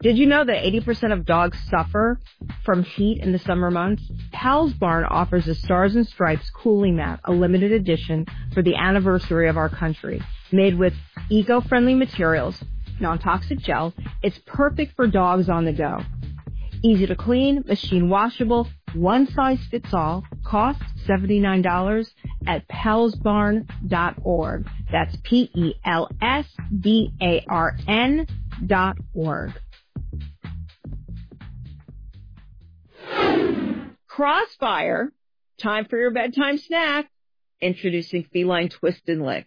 Did you know that 80% of dogs suffer from heat in the summer months? Pals Barn offers a Stars and Stripes cooling mat, a limited edition for the anniversary of our country. Made with eco-friendly materials, non-toxic gel, it's perfect for dogs on the go. Easy to clean, machine washable, one size fits all, costs $79 at pelsbarn.org. That's PELSBARN.org. Crossfire, time for your bedtime snack. Introducing Feline Twist and Lick.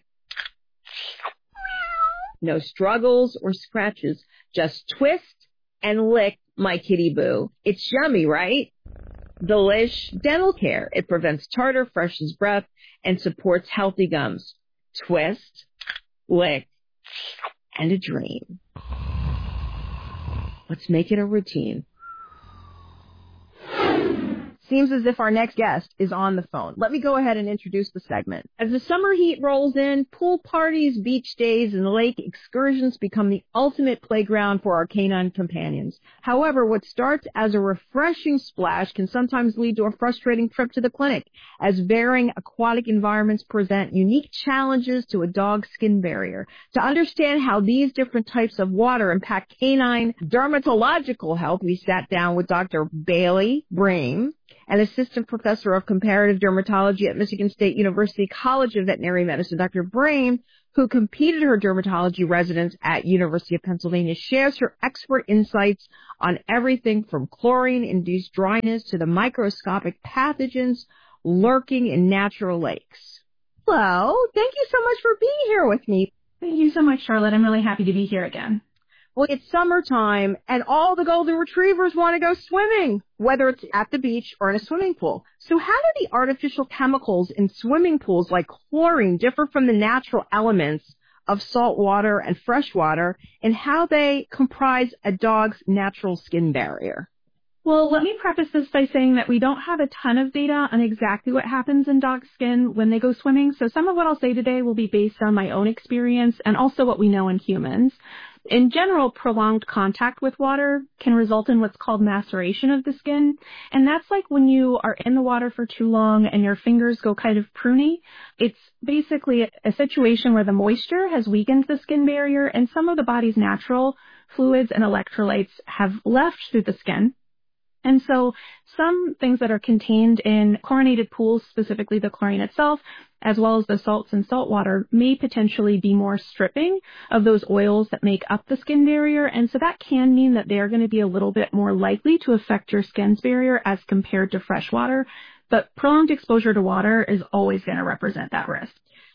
No struggles or scratches, just twist and lick my kitty boo. It's yummy, right? Delish Dental Care. It prevents tartar, freshens breath, and supports healthy gums. Twist, lick, and a dream. Let's make it a routine. Seems as if our next guest is on the phone. Let me go ahead and introduce the segment. As the summer heat rolls in, pool parties, beach days, and lake excursions become the ultimate playground for our canine companions. However, what starts as a refreshing splash can sometimes lead to a frustrating trip to the clinic, as varying aquatic environments present unique challenges to a dog's skin barrier. To understand how these different types of water impact canine dermatological health, we sat down with Dr. Bailey Brame, an assistant professor of comparative dermatology at Michigan State University College of Veterinary Medicine. Dr. Brame, who completed her dermatology residence at University of Pennsylvania, shares her expert insights on everything from chlorine-induced dryness to the microscopic pathogens lurking in natural lakes. Hello. Thank you so much for being here with me. Thank you so much, Charlotte. I'm really happy to be here again. Well, it's summertime, and all the golden retrievers want to go swimming, whether it's at the beach or in a swimming pool. So how do the artificial chemicals in swimming pools like chlorine differ from the natural elements of salt water and fresh water, and how they comprise a dog's natural skin barrier? Well, let me preface this by saying that we don't have a ton of data on exactly what happens in dog skin when they go swimming, so some of what I'll say today will be based on my own experience and also what we know in humans. In general, prolonged contact with water can result in what's called maceration of the skin, and that's like when you are in the water for too long and your fingers go kind of pruny. It's basically a situation where the moisture has weakened the skin barrier and some of the body's natural fluids and electrolytes have left through the skin. And so some things that are contained in chlorinated pools, specifically the chlorine itself, as well as the salts and salt water, may potentially be more stripping of those oils that make up the skin barrier. And so that can mean that they're going to be a little bit more likely to affect your skin's barrier as compared to fresh water. But prolonged exposure to water is always going to represent that risk.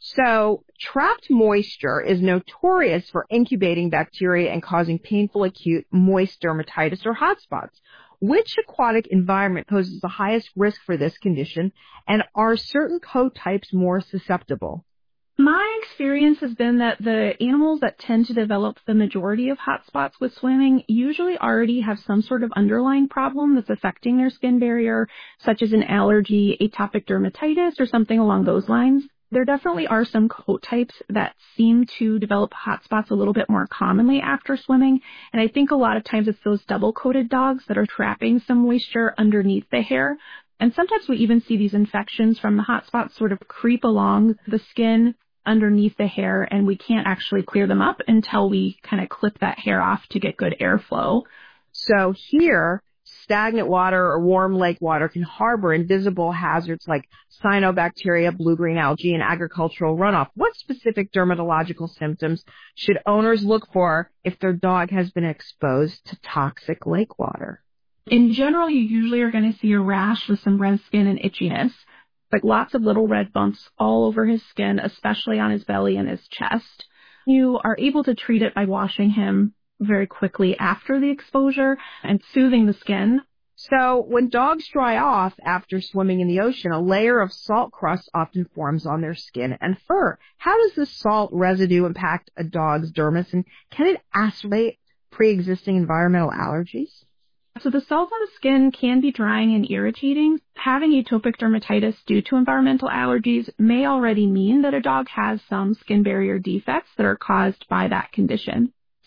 So trapped moisture is notorious for incubating bacteria and causing painful acute moist dermatitis or hot spots. Which aquatic environment poses the highest risk for this condition, and are certain coat types more susceptible? My experience has been that the animals that tend to develop the majority of hot spots with swimming usually already have some sort of underlying problem that's affecting their skin barrier, such as an allergy, atopic dermatitis, or something along those lines. There definitely are some coat types that seem to develop hot spots a little bit more commonly after swimming, and I think a lot of times it's those double-coated dogs that are trapping some moisture underneath the hair. And sometimes we even see these infections from the hot spots sort of creep along the skin underneath the hair, and we can't actually clear them up until we kind of clip that hair off to get good airflow. So here, stagnant water or warm lake water can harbor invisible hazards like cyanobacteria, blue-green algae, and agricultural runoff. What specific dermatological symptoms should owners look for if their dog has been exposed to toxic lake water? In general, you usually are going to see a rash with some red skin and itchiness, like lots of little red bumps all over his skin, especially on his belly and his chest. You are able to treat it by washing him very quickly after the exposure and soothing the skin. So when dogs dry off after swimming in the ocean, a layer of salt crust often forms on their skin and fur. How does this salt residue impact a dog's dermis, and can it exacerbate pre-existing environmental allergies? So the salt on the skin can be drying and irritating. Having atopic dermatitis due to environmental allergies may already mean that a dog has some skin barrier defects that are caused by that condition.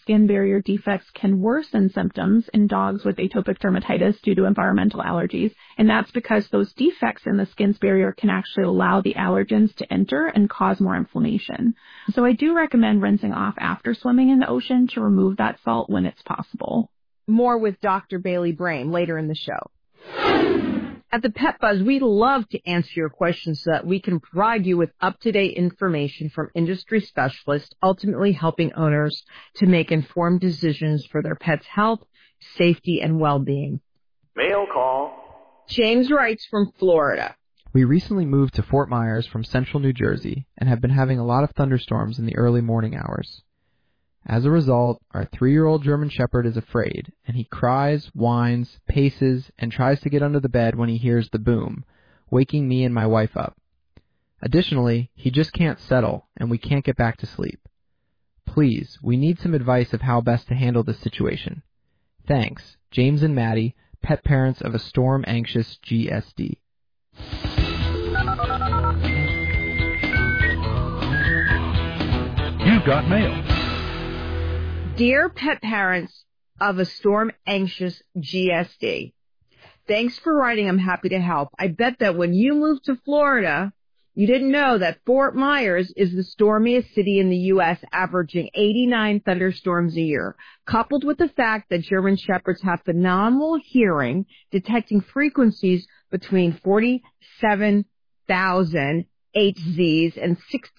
skin barrier defects can worsen symptoms in dogs with atopic dermatitis due to environmental allergies, and that's because those defects in the skin's barrier can actually allow the allergens to enter and cause more inflammation. So I do recommend rinsing off after swimming in the ocean to remove that salt when it's possible. More with Dr. Bailey Brame later in the show. At the Pet Buzz, we love to answer your questions so that we can provide you with up-to-date information from industry specialists, ultimately helping owners to make informed decisions for their pet's health, safety, and well-being. Mail call. James writes from Florida. We recently moved to Fort Myers from central New Jersey and have been having a lot of thunderstorms in the early morning hours. As a result, our 3-year-old German Shepherd is afraid, and he cries, whines, paces, and tries to get under the bed when he hears the boom, waking me and my wife up. Additionally, he just can't settle, and we can't get back to sleep. Please, we need some advice of how best to handle this situation. Thanks, James and Maddie, pet parents of a storm-anxious GSD. You've got mail. Dear pet parents of a storm-anxious GSD, thanks for writing. I'm happy to help. I bet that when you moved to Florida, you didn't know that Fort Myers is the stormiest city in the U.S., averaging 89 thunderstorms a year, coupled with the fact that German Shepherds have phenomenal hearing, detecting frequencies between 47,000 Hzs and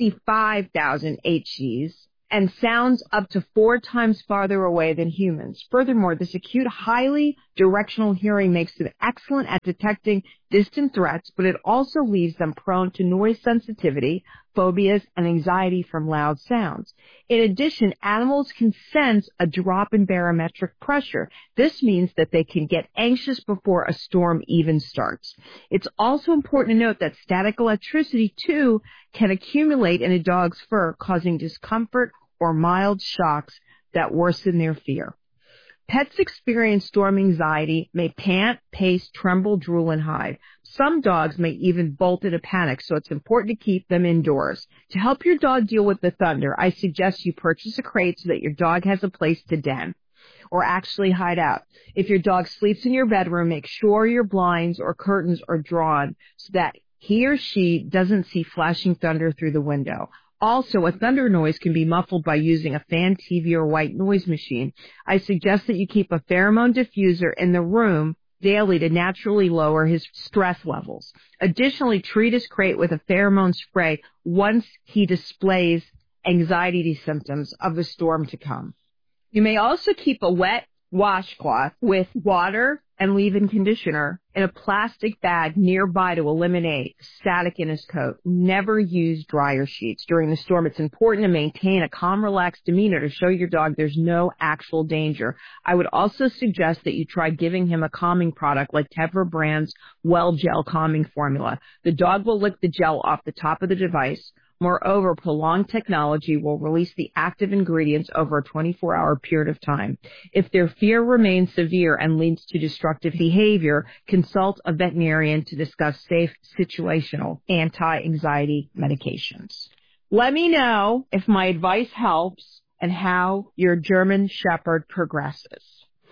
65,000 Hzs, and sounds up to 4 times farther away than humans. Furthermore, this acute, highly directional hearing makes them excellent at detecting distant threats, but it also leaves them prone to noise sensitivity, phobias, and anxiety from loud sounds. In addition, animals can sense a drop in barometric pressure. This means that they can get anxious before a storm even starts. It's also important to note that static electricity, too, can accumulate in a dog's fur, causing discomfort or mild shocks that worsen their fear. Pets experience storm anxiety, may pant, pace, tremble, drool, and hide. Some dogs may even bolt in a panic, so it's important to keep them indoors. To help your dog deal with the thunder, I suggest you purchase a crate so that your dog has a place to den or actually hide out. If your dog sleeps in your bedroom, make sure your blinds or curtains are drawn so that he or she doesn't see flashing thunder through the window. Also, a thunder noise can be muffled by using a fan, TV, or white noise machine. I suggest that you keep a pheromone diffuser in the room daily to naturally lower his stress levels. Additionally, treat his crate with a pheromone spray once he displays anxiety symptoms of the storm to come. You may also keep a wet washcloth with water and leave-in conditioner in a plastic bag nearby to eliminate static in his coat. Never use dryer sheets during the storm. It's important to maintain a calm, relaxed demeanor to show your dog there's no actual danger. I would also suggest that you try giving him a calming product like Tevra brand's Well Gel calming formula. The dog will lick the gel off the top of the device. Moreover, prolonged technology will release the active ingredients over a 24-hour period of time. If their fear remains severe and leads to destructive behavior, consult a veterinarian to discuss safe situational anti-anxiety medications. Let me know if my advice helps and how your German Shepherd progresses.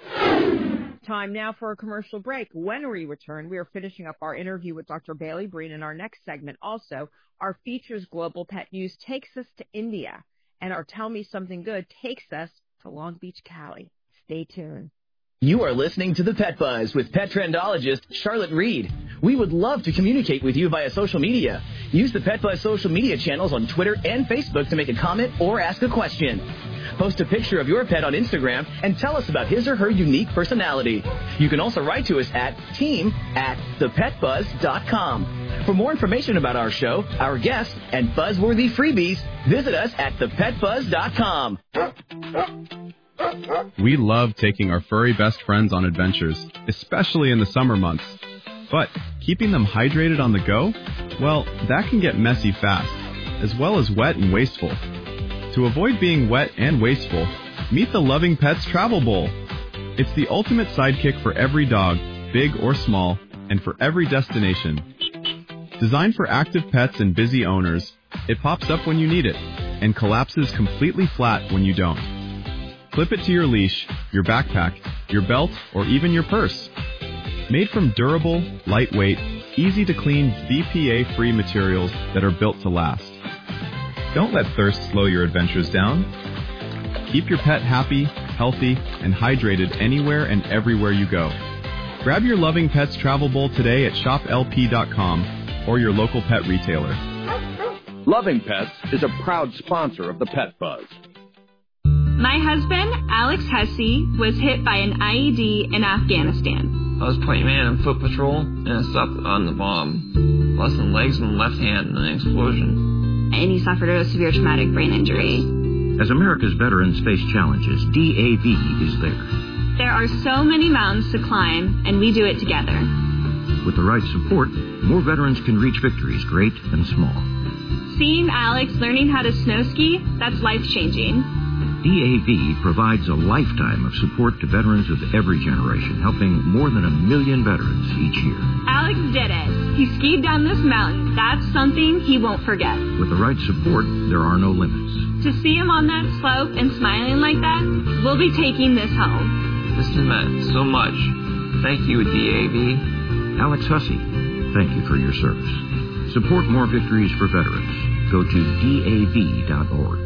Time now for a commercial break. When we return, we are finishing up our interview with Dr. Bailey Brame. In our next segment, also, our Features Global Pet News takes us to India, and our Tell Me Something Good takes us to Long Beach, Cali. Stay tuned. You are listening to The Pet Buzz with pet trendologist Charlotte Reed. We would love to communicate with you via social media. Use the Pet Buzz social media channels on Twitter and Facebook to make a comment or ask a question. Post a picture of your pet on Instagram and tell us about his or her unique personality. You can also write to us at team@thepetbuzz.com. For more information about our show, our guests, and buzzworthy freebies, visit us at thepetbuzz.com. We love taking our furry best friends on adventures, especially in the summer months. But keeping them hydrated on the go? Well, that can get messy fast, as well as wet and wasteful. To avoid being wet and wasteful, meet the Loving Pets Travel Bowl. It's the ultimate sidekick for every dog, big or small, and for every destination. Designed for active pets and busy owners, it pops up when you need it and collapses completely flat when you don't. Clip it to your leash, your backpack, your belt, or even your purse. Made from durable, lightweight, easy-to-clean, BPA-free materials that are built to last. Don't let thirst slow your adventures down. Keep your pet happy, healthy, and hydrated anywhere and everywhere you go. Grab your Loving Pets travel bowl today at shoplp.com or your local pet retailer. Loving Pets is a proud sponsor of the Pet Buzz. My husband, Alex Hesse, was hit by an IED in Afghanistan. I was point man on foot patrol, and I stopped on the bomb. Lost some legs and left hand in an explosion. And he suffered a severe traumatic brain injury. As America's veterans face challenges, DAV is there. There are so many mountains to climb, and we do it together. With the right support, more veterans can reach victories, great and small. Seeing Alex learning how to snow ski, that's life-changing. DAV provides a lifetime of support to veterans of every generation, helping more than 1 million veterans each year. Alex did it. He skied down this mountain. That's something he won't forget. With the right support, there are no limits. To see him on that slope and smiling like that, we'll be taking this home. This meant so much. Thank you, DAV. Alex Hussey, thank you for your service. Support more victories for veterans. Go to DAV.org.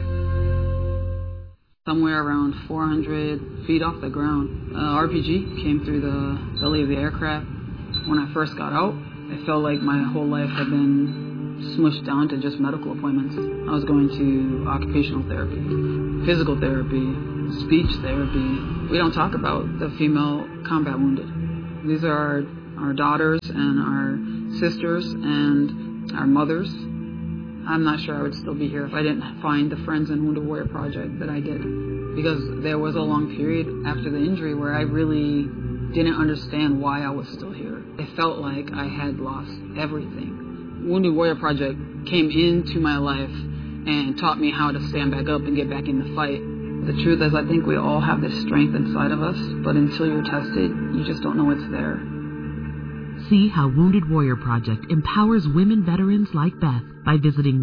Somewhere around 400 feet off the ground, RPG came through the belly of the aircraft. When I first got out, I felt like my whole life had been smushed down to just medical appointments. I was going to occupational therapy, physical therapy, speech therapy. We don't talk about the female combat wounded. These are our daughters and our sisters and our mothers. I'm not sure I would still be here if I didn't find the Friends and Wounded Warrior Project that I did. Because there was a long period after the injury where I really didn't understand why I was still here. It felt like I had lost everything. Wounded Warrior Project came into my life and taught me how to stand back up and get back in the fight. The truth is, I think we all have this strength inside of us, but until you're tested, you just don't know it's there. See how Wounded Warrior Project empowers women veterans like Beth by visiting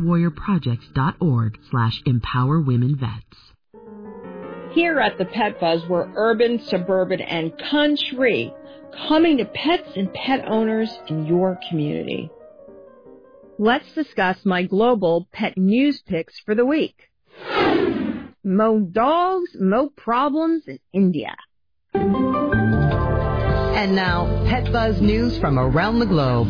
woundedwarriorprojects.org/empowerwomenvets. Here at the Pet Buzz, we're urban, suburban, and country, coming to pets and pet owners in your community. Let's discuss my global pet news picks for the week. Mo dogs, mo problems in India. And now, Pet Buzz news from around the globe.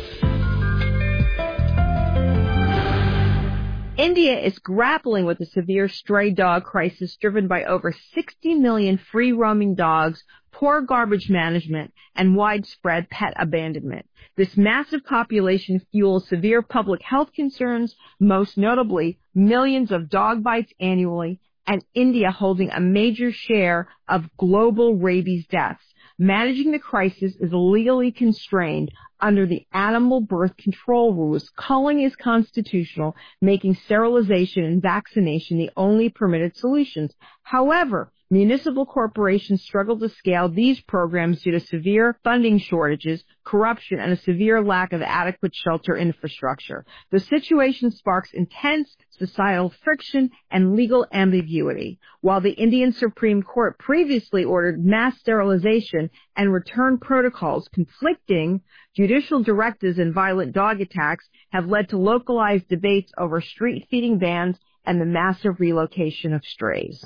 India is grappling with a severe stray dog crisis driven by over 60 million free-roaming dogs, poor garbage management, and widespread pet abandonment. This massive population fuels severe public health concerns, most notably millions of dog bites annually, and India holding a major share of global rabies deaths. Managing the crisis is legally constrained under the animal birth control rules. Culling is constitutional, making sterilization and vaccination the only permitted solutions. However, municipal corporations struggle to scale these programs due to severe funding shortages, corruption, and a severe lack of adequate shelter infrastructure. The situation sparks intense societal friction and legal ambiguity. While the Indian Supreme Court previously ordered mass sterilization and return protocols, conflicting judicial directives and violent dog attacks have led to localized debates over street feeding bans and the massive relocation of strays.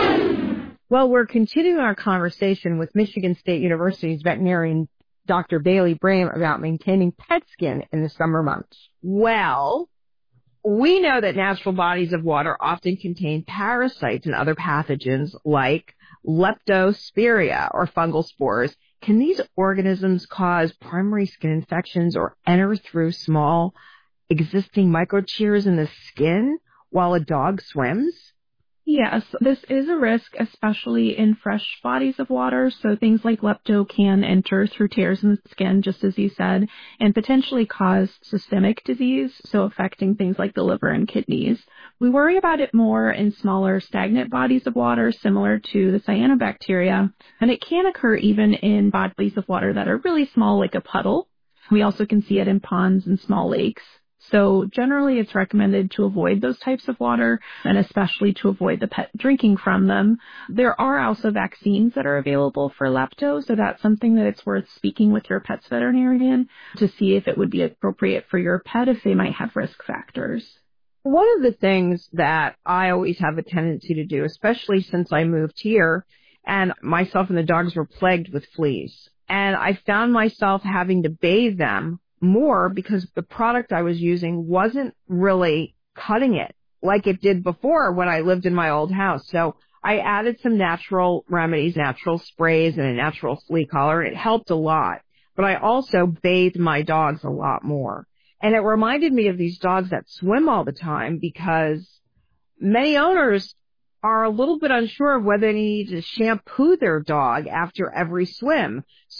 Well, we're continuing our conversation with Michigan State University's veterinarian, Dr. Bailey Brame, about maintaining pet skin in the summer months. Well, we know that natural bodies of water often contain parasites and other pathogens like Leptospirea or fungal spores. Can these organisms cause primary skin infections or enter through small existing microtears in the skin while a dog swims? Yes, this is a risk, especially in fresh bodies of water. So things like lepto can enter through tears in the skin, just as you said, and potentially cause systemic disease, so affecting things like the liver and kidneys. We worry about it more in smaller stagnant bodies of water, similar to the cyanobacteria, and it can occur even in bodies of water that are really small, like a puddle. We also can see it in ponds and small lakes. So generally it's recommended to avoid those types of water and especially to avoid the pet drinking from them. There are also vaccines that are available for lepto, so that's something that it's worth speaking with your pet's veterinarian to see if it would be appropriate for your pet if they might have risk factors. One of the things that I always have a tendency to do, especially since I moved here, and myself and the dogs were plagued with fleas, and I found myself having to bathe them more because the product I was using wasn't really cutting it like it did before when I lived in my old house. So I added some natural remedies, natural sprays, and a natural flea collar. It helped a lot, but I also bathed my dogs a lot more. And it reminded me of these dogs that swim all the time because many owners are a little bit unsure of whether they need to shampoo their dog after every swim.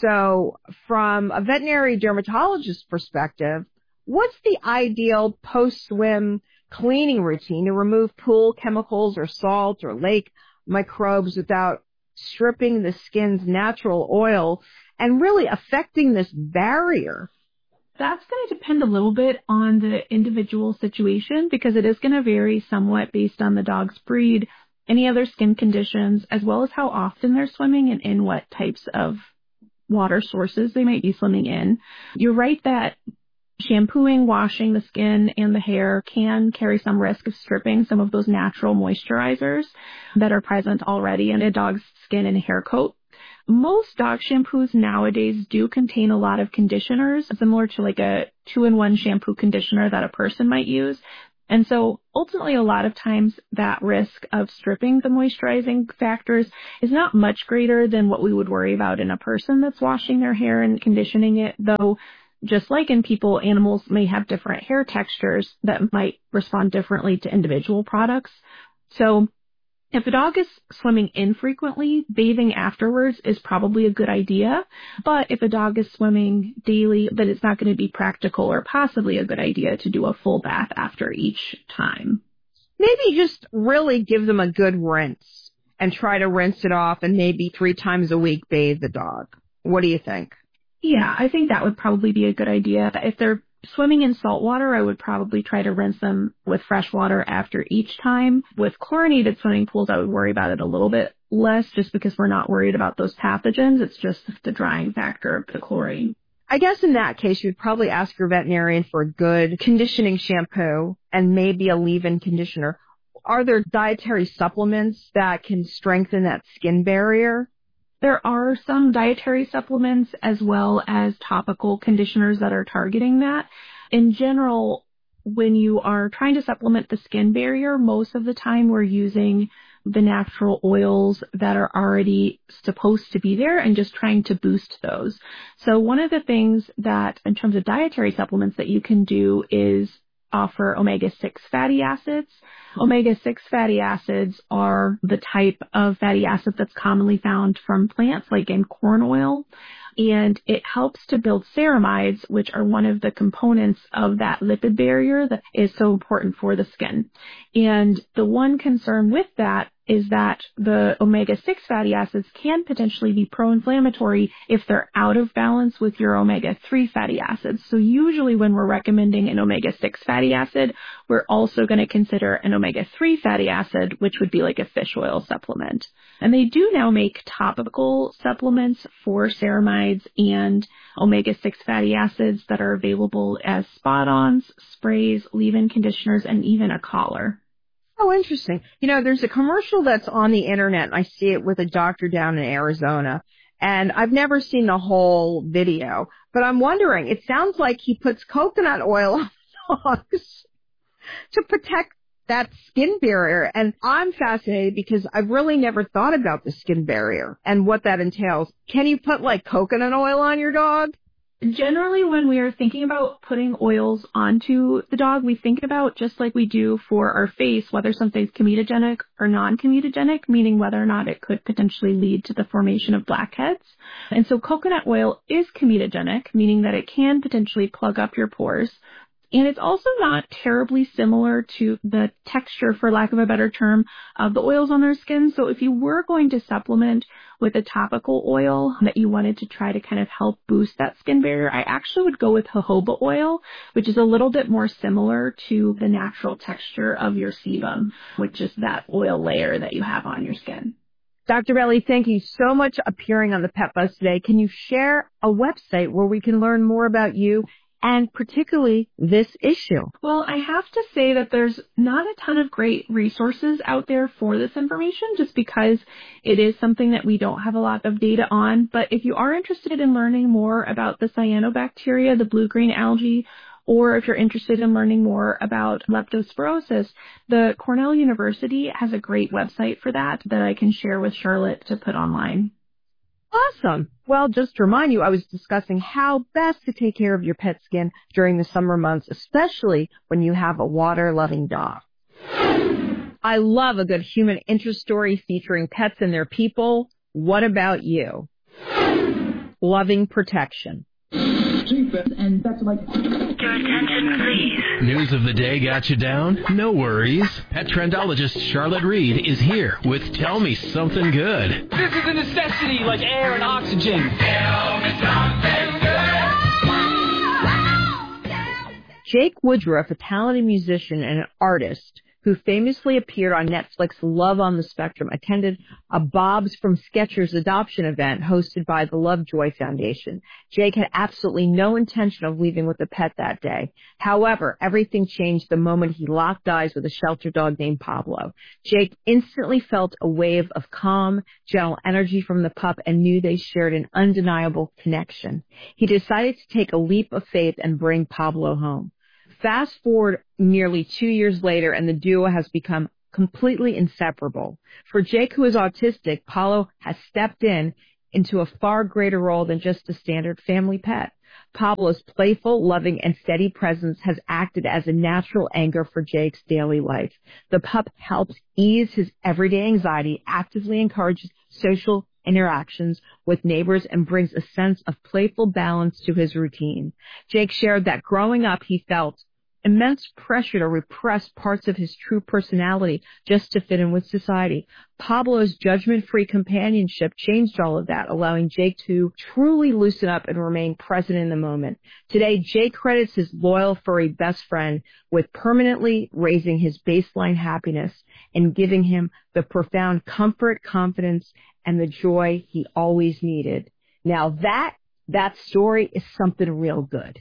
So from a veterinary dermatologist perspective, what's the ideal post-swim cleaning routine to remove pool chemicals or salt or lake microbes without stripping the skin's natural oil and really affecting this barrier? That's going to depend a little bit on the individual situation because it is going to vary somewhat based on the dog's breed, any other skin conditions, as well as how often they're swimming and in what types of water sources they might be swimming in. You're right that shampooing, washing the skin and the hair can carry some risk of stripping some of those natural moisturizers that are present already in a dog's skin and hair coat. Most dog shampoos nowadays do contain a lot of conditioners, similar to like a 2-in-1 shampoo conditioner that a person might use. And so ultimately, a lot of times that risk of stripping the moisturizing factors is not much greater than what we would worry about in a person that's washing their hair and conditioning it, though just like in people, animals may have different hair textures that might respond differently to individual products. So if a dog is swimming infrequently, bathing afterwards is probably a good idea. But if a dog is swimming daily, then it's not going to be practical or possibly a good idea to do a full bath after each time. Maybe just really give them a good rinse and try to rinse it off and maybe 3 times a week bathe the dog. What do you think? Yeah, I think that would probably be a good idea. If they're swimming in salt water, I would probably try to rinse them with fresh water after each time. With chlorinated swimming pools, I would worry about it a little bit less just because we're not worried about those pathogens. It's just the drying factor of the chlorine. I guess in that case, you'd probably ask your veterinarian for a good conditioning shampoo and maybe a leave-in conditioner. Are there dietary supplements that can strengthen that skin barrier? There are some dietary supplements as well as topical conditioners that are targeting that. In general, when you are trying to supplement the skin barrier, most of the time we're using the natural oils that are already supposed to be there and just trying to boost those. So one of the things that in terms of dietary supplements that you can do is offer omega-6 fatty acids. Omega-6 fatty acids are the type of fatty acid that's commonly found from plants, like in corn oil, and it helps to build ceramides, which are one of the components of that lipid barrier that is so important for the skin. And the one concern with that is that the omega-6 fatty acids can potentially be pro-inflammatory if they're out of balance with your omega-3 fatty acids. So usually when we're recommending an omega-6 fatty acid, we're also going to consider an omega-3 fatty acid, which would be like a fish oil supplement. And they do now make topical supplements for ceramides and omega-6 fatty acids that are available as spot-ons, sprays, leave-in conditioners, and even a collar. Oh, interesting. You know, there's a commercial that's on the internet, and I see it with a doctor down in Arizona, and I've never seen the whole video, but I'm wondering, it sounds like he puts coconut oil on dogs to protect that skin barrier, and I'm fascinated because I've really never thought about the skin barrier and what that entails. Can you put, like, coconut oil on your dog? Generally, when we are thinking about putting oils onto the dog, we think about just like we do for our face, whether something's comedogenic or non-comedogenic, meaning whether or not it could potentially lead to the formation of blackheads. And so coconut oil is comedogenic, meaning that it can potentially plug up your pores. And it's also not terribly similar to the texture, for lack of a better term, of the oils on their skin. So if you were going to supplement with a topical oil that you wanted to try to kind of help boost that skin barrier, I actually would go with jojoba oil, which is a little bit more similar to the natural texture of your sebum, which is that oil layer that you have on your skin. Dr. Belli, thank you so much appearing on the Pet Buzz today. Can you share a website where we can learn more about you and particularly this issue? Well, I have to say that there's not a ton of great resources out there for this information just because it is something that we don't have a lot of data on. But if you are interested in learning more about the cyanobacteria, the blue-green algae, or if you're interested in learning more about leptospirosis, the Cornell University has a great website for that I can share with Charlotte to put online. Awesome. Well, just to remind you, I was discussing how best to take care of your pet skin during the summer months, especially when you have a water-loving dog. I love a good human interest story featuring pets and their people. What about you? Loving protection. And that's like... Your attention, please. News of the day got you down? No worries. Pet trendologist Charlotte Reed is here with Tell Me Something Good. This is a necessity like air and oxygen. Tell me something good. Jake Woodruff, a talented musician and an artist who famously appeared on Netflix Love on the Spectrum, attended a Bob's from Skechers adoption event hosted by the Lovejoy Foundation. Jake had absolutely no intention of leaving with a pet that day. However, everything changed the moment he locked eyes with a shelter dog named Pablo. Jake instantly felt a wave of calm, gentle energy from the pup and knew they shared an undeniable connection. He decided to take a leap of faith and bring Pablo home. Fast forward nearly 2 years later, and the duo has become completely inseparable. For Jake, who is autistic, Pablo has stepped into a far greater role than just a standard family pet. Pablo's playful, loving, and steady presence has acted as a natural anchor for Jake's daily life. The pup helps ease his everyday anxiety, actively encourages social interactions with neighbors, and brings a sense of playful balance to his routine. Jake shared that growing up he felt immense pressure to repress parts of his true personality just to fit in with society. Pablo's judgment-free companionship changed all of that, allowing Jake to truly loosen up and remain present in the moment. Today, Jake credits his loyal furry best friend with permanently raising his baseline happiness and giving him the profound comfort, confidence, and the joy he always needed. Now that story is something real good.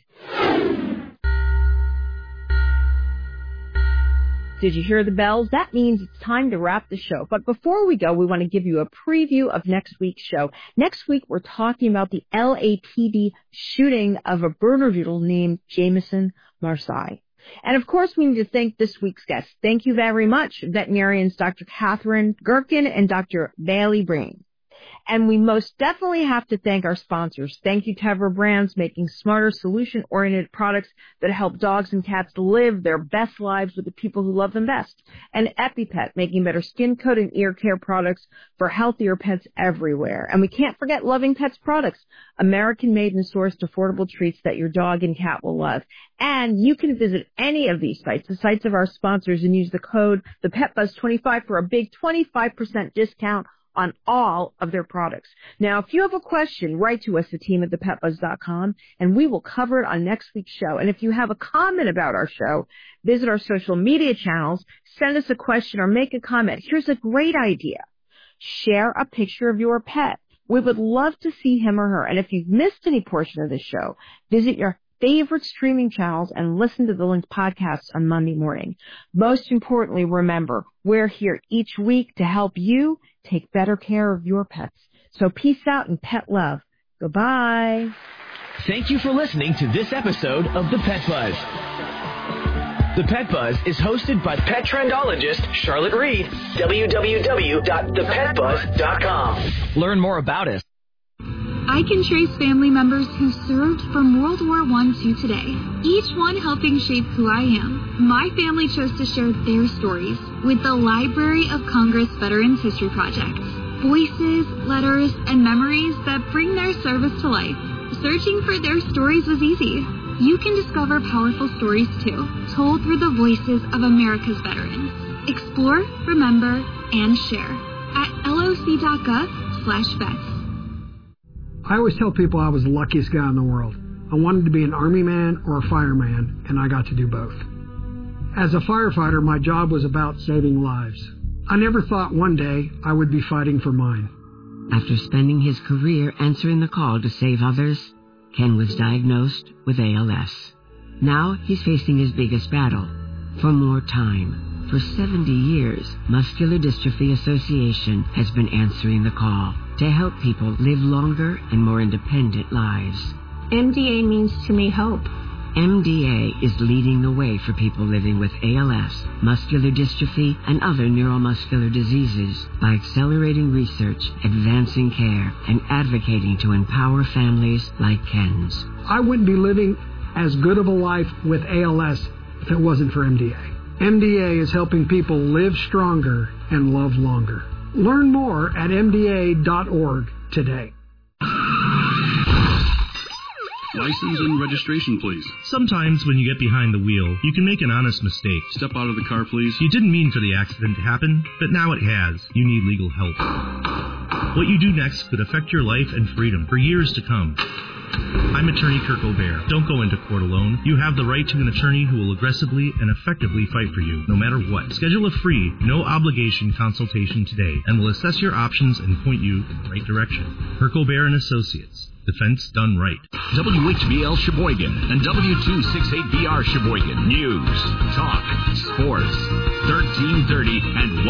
Did you hear the bells? That means it's time to wrap the show. But before we go, we want to give you a preview of next week's show. Next week, we're talking about the LAPD shooting of a Bernedoodle named Jameson Marseille. And of course, we need to thank this week's guests. Thank you very much, veterinarians Dr. Catherine Gerken and Dr. Bailey Breen. And we most definitely have to thank our sponsors. Thank you, Tevra Brands, making smarter, solution-oriented products that help dogs and cats live their best lives with the people who love them best. And EpiPet, making better skin coat and ear care products for healthier pets everywhere. And we can't forget Loving Pets products, American-made and sourced affordable treats that your dog and cat will love. And you can visit any of these sites, the sites of our sponsors, and use the code ThePetBuzz25 for a big 25% discount on all of their products. Now, if you have a question, write to us at team@thepetbuzz.com, and we will cover it on next week's show. And if you have a comment about our show, visit our social media channels, send us a question, or make a comment. Here's a great idea. Share a picture of your pet. We would love to see him or her. And if you've missed any portion of this show, visit your favorite streaming channels and listen to the linked podcasts on Monday morning. Most importantly, remember, we're here each week to help you take better care of your pets. So peace out and pet love. Goodbye. Thank you for listening to this episode of The Pet Buzz. The Pet Buzz is hosted by pet trendologist Charlotte Reed. www.thepetbuzz.com. Learn more about us. I can trace family members who served from World War I to today, each one helping shape who I am. My family chose to share their stories with the Library of Congress Veterans History Project. Voices, letters, and memories that bring their service to life. Searching for their stories was easy. You can discover powerful stories too, told through the voices of America's veterans. Explore, remember, and share at loc.gov/vets. I always tell people I was the luckiest guy in the world. I wanted to be an Army man or a fireman, and I got to do both. As a firefighter, my job was about saving lives. I never thought one day I would be fighting for mine. After spending his career answering the call to save others, Ken was diagnosed with ALS. Now he's facing his biggest battle, for more time. For 70 years, Muscular Dystrophy Association has been answering the call to help people live longer and more independent lives. MDA means to me hope. MDA is leading the way for people living with ALS, muscular dystrophy, and other neuromuscular diseases by accelerating research, advancing care, and advocating to empower families like Ken's. I wouldn't be living as good of a life with ALS if it wasn't for MDA. MDA is helping people live stronger and love longer. Learn more at MDA.org today. License and registration, please. Sometimes when you get behind the wheel, you can make an honest mistake. Step out of the car, please. You didn't mean for the accident to happen, but now it has. You need legal help. What you do next could affect your life and freedom for years to come. I'm attorney Kirk O'Bear. Don't go into court alone. You have the right to an attorney who will aggressively and effectively fight for you, no matter what. Schedule a free, no-obligation consultation today, and we'll assess your options and point you in the right direction. Kirk O'Bear and Associates. Defense done right. WHBL Sheboygan and W268BR Sheboygan. News, talk, sports. 1330 and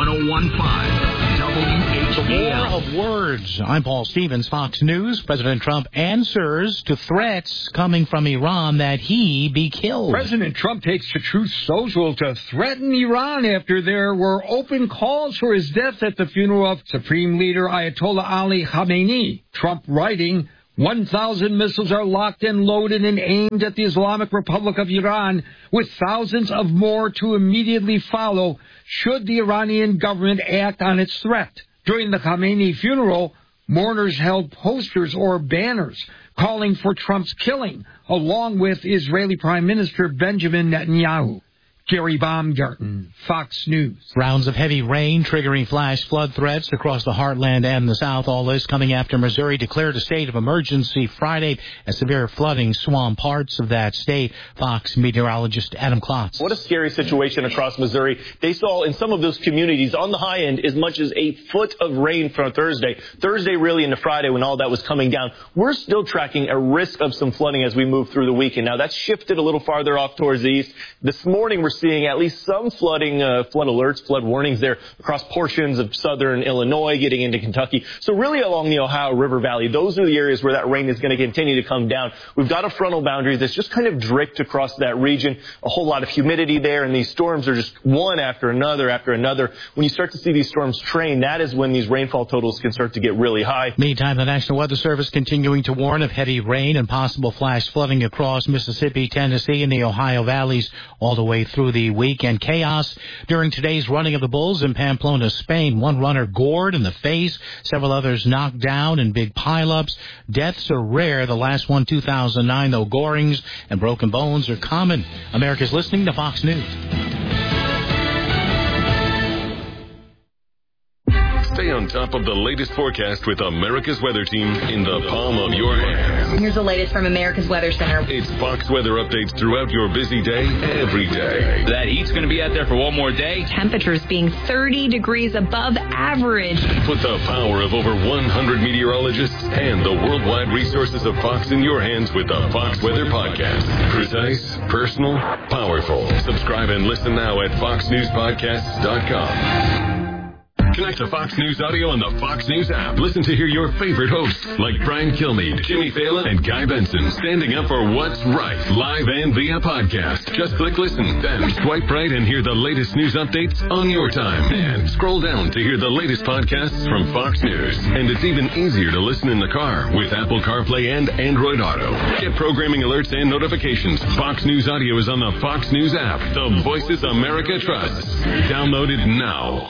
1015. WHBL. The war of words. I'm Paul Stevens, Fox News. President Trump answers to threats coming from Iran that he be killed. President Trump takes to Truth Social to threaten Iran after there were open calls for his death at the funeral of Supreme Leader Ayatollah Ali Khamenei. Trump writing, 1,000 missiles are locked and loaded and aimed at the Islamic Republic of Iran, with thousands of more to immediately follow should the Iranian government act on its threat. During the Khamenei funeral, mourners held posters or banners calling for Trump's killing, along with Israeli Prime Minister Benjamin Netanyahu. Gary Baumgarten, Fox News. Rounds of heavy rain triggering flash flood threats across the heartland and the South. All this coming after Missouri declared a state of emergency Friday as severe flooding swamped parts of that state. Fox meteorologist Adam Klotz. What a scary situation across Missouri. They saw in some of those communities on the high end as much as a foot of rain for Thursday. Thursday really into Friday when all that was coming down. We're still tracking a risk of some flooding as we move through the weekend. Now that's shifted a little farther off towards the east. This morning we're seeing at least some flooding, flood alerts, flood warnings there across portions of southern Illinois, getting into Kentucky. So really along the Ohio River Valley, those are the areas where that rain is going to continue to come down. We've got a frontal boundary that's just kind of draped across that region, a whole lot of humidity there, and these storms are just one after another after another. When you start to see these storms train, that is when these rainfall totals can start to get really high. Meantime, the National Weather Service continuing to warn of heavy rain and possible flash flooding across Mississippi, Tennessee, and the Ohio valleys all the way through the weekend. Chaos during today's running of the bulls in Pamplona, Spain. One runner gored in the face, several others knocked down in big pileups. Deaths are rare. The last one, 2009, though gorings and broken bones are common. America's listening to Fox News. Stay on top of the latest forecast with America's Weather Team in the palm of your hand. Here's the latest from America's Weather Center. It's Fox weather updates throughout your busy day, every day. That heat's going to be out there for one more day. Temperatures being 30 degrees above average. Put the power of over 100 meteorologists and the worldwide resources of Fox in your hands with the Fox Weather Podcast. Precise, personal, powerful. Subscribe and listen now at foxnewspodcasts.com. Connect to Fox News Audio on the Fox News app. Listen to hear your favorite hosts like Brian Kilmeade, Jimmy Fallon, and Guy Benson standing up for what's right, live and via podcast. Just click listen, then swipe right and hear the latest news updates on your time. And scroll down to hear the latest podcasts from Fox News. And it's even easier to listen in the car with Apple CarPlay and Android Auto. Get programming alerts and notifications. Fox News Audio is on the Fox News app. The voices America trusts. Download it now.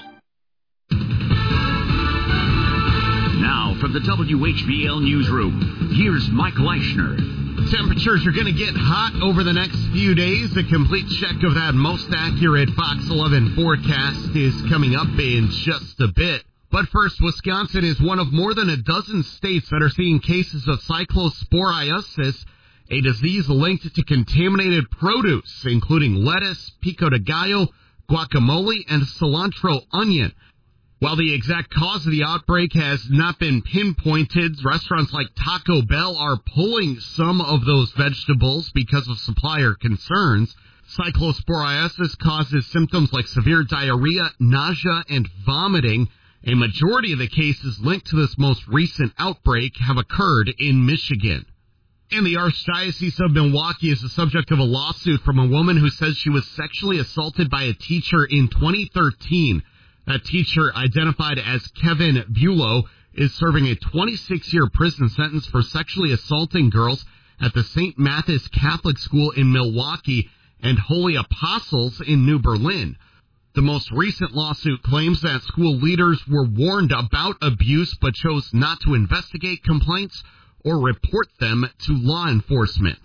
Now from the WHBL Newsroom, here's Mike Leischner. Temperatures are going to get hot over the next few days. A complete check of that most accurate Fox 11 forecast is coming up in just a bit. But first, Wisconsin is one of more than a dozen states that are seeing cases of cyclosporiasis, a disease linked to contaminated produce, including lettuce, pico de gallo, guacamole, and cilantro onion. While the exact cause of the outbreak has not been pinpointed, restaurants like Taco Bell are pulling some of those vegetables because of supplier concerns. Cyclosporiasis causes symptoms like severe diarrhea, nausea, and vomiting. A majority of the cases linked to this most recent outbreak have occurred in Michigan. And the Archdiocese of Milwaukee is the subject of a lawsuit from a woman who says she was sexually assaulted by a teacher in 2013. That teacher, identified as Kevin Bulow, is serving a 26-year prison sentence for sexually assaulting girls at the St. Matthias Catholic School in Milwaukee and Holy Apostles in New Berlin. The most recent lawsuit claims that school leaders were warned about abuse but chose not to investigate complaints or report them to law enforcement.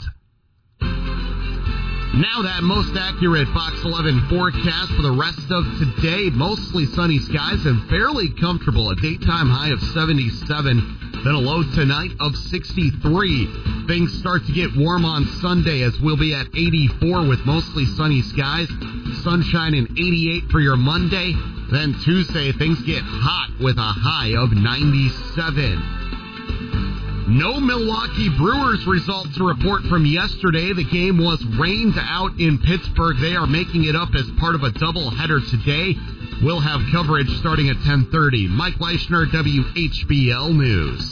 Now that most accurate Fox 11 forecast for the rest of today. Mostly sunny skies and fairly comfortable. A daytime high of 77, then a low tonight of 63. Things start to get warm on Sunday as we'll be at 84 with mostly sunny skies. Sunshine and 88 for your Monday. Then Tuesday, things get hot with a high of 97. No Milwaukee Brewers results to report from yesterday. The game was rained out in Pittsburgh. They are making it up as part of a doubleheader today. We'll have coverage starting at 10:30. Mike Leishner, WHBL News.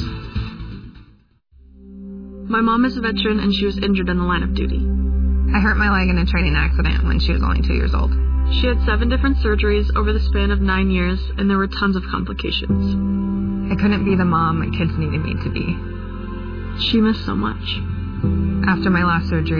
My mom is a veteran and she was injured in the line of duty. I hurt my leg in a training accident when she was only 2 years old. She had 7 different surgeries over the span of 9 years, and there were tons of complications. I couldn't be the mom my kids needed me to be. She missed so much. After my last surgery,